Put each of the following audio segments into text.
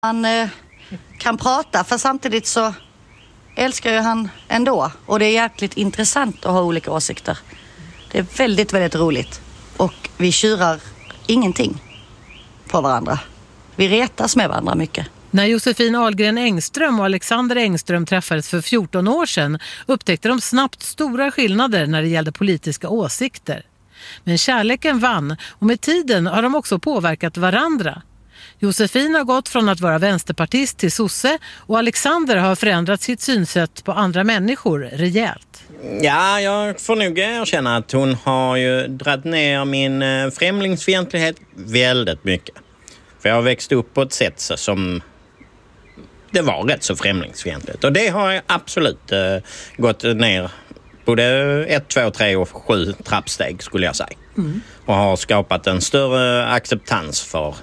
Han kan prata, för samtidigt så älskar ju han ändå. Och det är jäkligt intressant att ha olika åsikter. Det är väldigt, väldigt roligt. Och vi tjurar ingenting på varandra. Vi retas med varandra mycket. När Josefin Ahlgren Engström och Alexander Engström träffades för 14 år sedan upptäckte de snabbt stora skillnader när det gällde politiska åsikter. Men kärleken vann och med tiden har de också påverkat varandra. Josefin har gått från att vara vänsterpartist till sosse och Alexander har förändrat sitt synsätt på andra människor rejält. Ja, jag får nog erkänna att hon har ju dragit ner min främlingsfientlighet väldigt mycket. För jag har växt upp på ett sätt som det var rätt så främlingsfientligt. Och det har jag absolut gått ner både 1, 2, 3 och 7 trappsteg skulle jag säga. Och har skapat en större acceptans för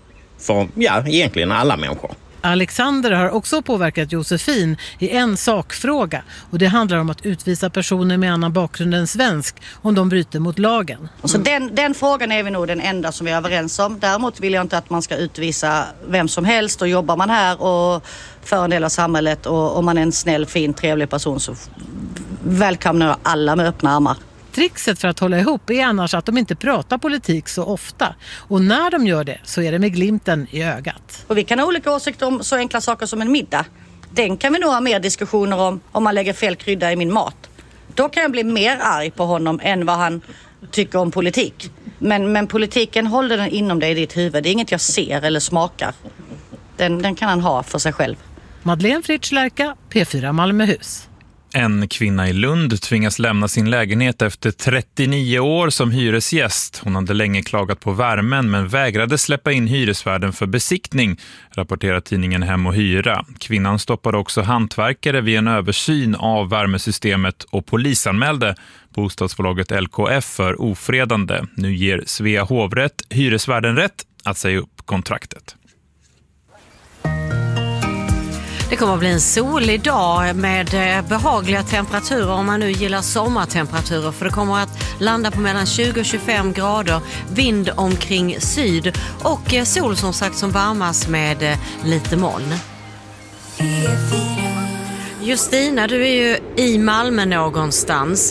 egentligen alla människor. Alexander har också påverkat Josefin i en sakfråga och det handlar om att utvisa personer med annan bakgrund än svensk om de bryter mot lagen. Så den frågan är vi nog den enda som vi är överens om. Däremot vill jag inte att man ska utvisa vem som helst, och jobbar man här och för en del av samhället och om man är en snäll, fin, trevlig person så välkomnar jag alla med öppna armar. Trixet för att hålla ihop är annars att de inte pratar politik så ofta. Och när de gör det så är det med glimten i ögat. Och vi kan ha olika åsikter om så enkla saker som en middag. Den kan vi nog ha mer diskussioner om man lägger fel krydda i min mat. Då kan jag bli mer arg på honom än vad han tycker om politik. Men politiken håller den inom dig i ditt huvud. Det är inget jag ser eller smakar. Den kan han ha för sig själv. Madeleine Fritsch-Lärka, P4 Malmöhus. En kvinna i Lund tvingas lämna sin lägenhet efter 39 år som hyresgäst. Hon hade länge klagat på värmen men vägrade släppa in hyresvärden för besiktning, rapporterar tidningen Hem och Hyra. Kvinnan stoppade också hantverkare vid en översyn av värmesystemet och polisanmälde bostadsbolaget LKF för ofredande. Nu ger Svea hovrätt hyresvärden rätt att säga upp kontraktet. Det kommer att bli en solig dag med behagliga temperaturer om man nu gillar sommartemperaturer, för det kommer att landa på mellan 20 och 25 grader, vind omkring syd och sol som sagt som varmas med lite moln. Justina, du är ju i Malmö någonstans.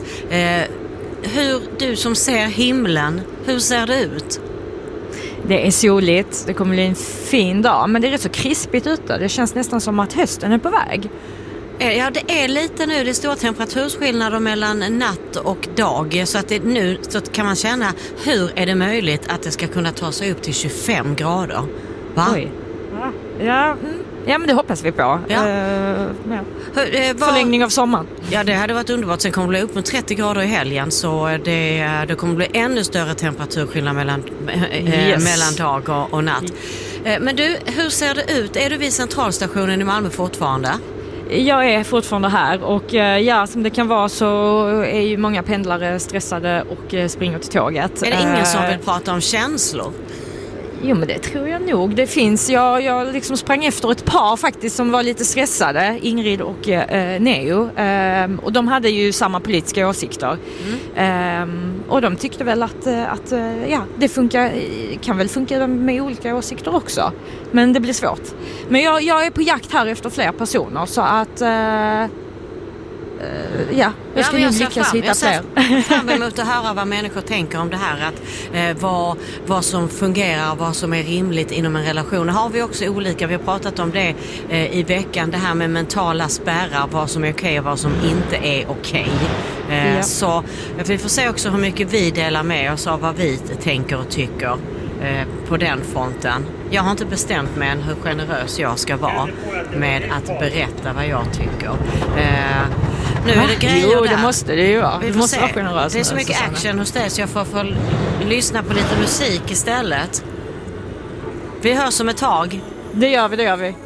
Du som ser himlen, hur ser det ut? Det är soligt, det kommer bli en fin dag, men det är rätt så krispigt ute. Det känns nästan som att hösten är på väg. Ja, det är lite nu, det är stora temperaturskillnader mellan natt och dag. Så att nu så kan man känna, hur är det möjligt att det ska kunna ta sig upp till 25 grader? Va? Oj. Ja, men det hoppas vi på. Ja. Förlängning av sommaren. Ja, det hade varit underbart. Sen kommer det bli upp mot 30 grader i helgen. Så det kommer bli ännu större temperaturskillnad mellan dag och natt. Men du, hur ser det ut? Är du vid centralstationen i Malmö fortfarande? Jag är fortfarande här och som det kan vara så är ju många pendlare stressade och springer till tåget. Är det ingen som vill prata om känslor? Jo, men det tror jag nog. Det finns, jag liksom sprang efter ett par faktiskt som var lite stressade, Ingrid och Neo. Och de hade ju samma politiska åsikter. Och de tyckte väl att det kan väl funka med olika åsikter också. Men det blir svårt. Men jag är på jakt här efter fler personer så att... jag ska nog lyckas hitta fler. Jag fram emot att höra vad människor tänker om det här, att vad som fungerar, vad som är rimligt inom en relation. Har vi också olika, vi har pratat om det i veckan, det här med mentala spärrar, vad som är okej och vad som inte är okej. Så vi får se också hur mycket vi delar med oss av vad vi tänker och tycker på den fronten. Jag har inte bestämt mig än hur generös jag ska vara med att berätta vad jag tycker. Nu är det grejer jo, där. Det måste det ju vara. Vi får se. Det är så mycket action hos dig så jag får lyssna på lite musik istället. Vi hörs om ett tag. Det gör vi.